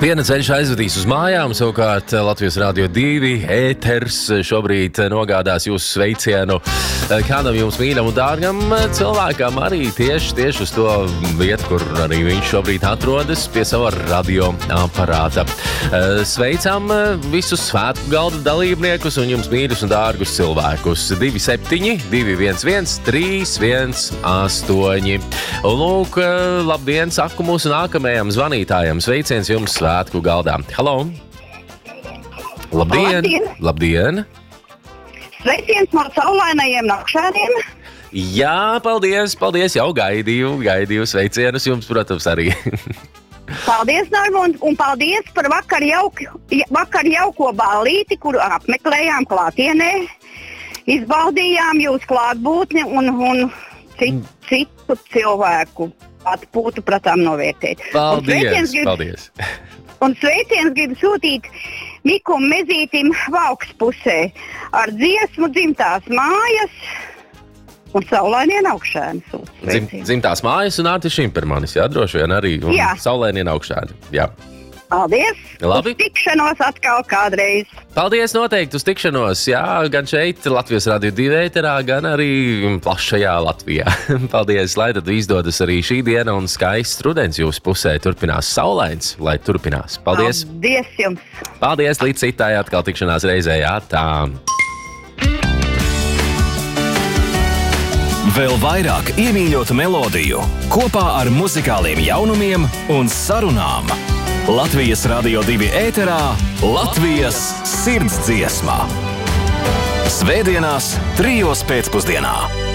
Viena ceļš aizvedīs uz mājām, savukārt Latvijas Radio 2 ēters šobrīd nogādās jūsu sveicienu kādam jums mīļam un dārgam cilvēkam arī tieši uz to vietu, kur arī viņš šobrīd atrodas pie sava radioaparāta. Sveicam visus svētku galda dalībniekus un jums mīļus un dārgus cilvēkus. 27 211 318. Un lūk, labdien, saku mūsu nākamajam zvanītājam. Sveiciens jums svētku galdā. Halo! Labdien! Labdien! Sveiciens no saulainajiem nakšēniem! Jā, paldies! Jau gaidīju sveicienus jums, protams, arī. Paldies, Normund, un paldies par vakar jauko ballīti, kuru apmeklējām klātienē. Izbaudījām jūs klātbūtni un citu cilvēku atpūtu pratām novērtēt. Paldies! Un sveiciens gribu sūtīt Mikum Mezītim Valks pusē ar dziesmu Dzimtās mājas un saulainien augšēni. Dzimtās mājas un Ārtis Šimpermanis, jā, droši vien arī. Un saulainien augšēni, jā. Paldies! Labi. Uz tikšanos atkal kādreiz. Paldies noteikti uz tikšanos, jā, gan šeit Latvijas Radio 2 ēterā, gan arī plašajā Latvijā. Paldies, lai tad izdodas arī šī diena un skaists rudens jūsu pusē turpinās saulains, lai turpinās. Paldies! Paldies jums! Paldies, līdz citai atkal tikšanās reizē, jā, tā. Vēl vairāk iemīļotu melodiju kopā ar muzikāliem jaunumiem un sarunām. Latvijas Radio 2 ēterā Latvijas sirdsdziesma. Svētdienās 3:00 pēcpusdienā.